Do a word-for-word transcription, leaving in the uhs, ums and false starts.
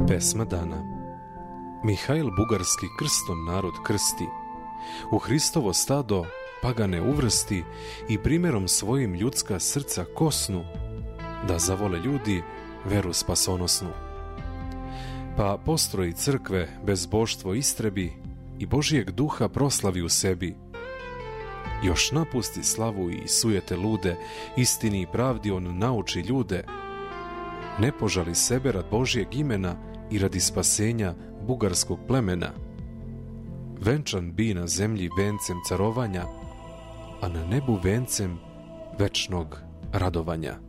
Pesma dana. Mihail Bugarski krstom narod krsti, u Hristovo stado pagane uvrsti i primjerom svojim ljudska srca kosnu, da zavole ljudi veru spasonosnu. Pa postroji crkve, bezboštvo istrebi i Božijeg duha proslavi u sebi. Još napusti slavu i sujete lude, istini i pravdi on nauči ljude. Ne požali sebe rad Božijeg imena i radi spasenja bugarskog plemena. Venčan bi na zemlji vencem carovanja, a na nebu vencem večnog radovanja.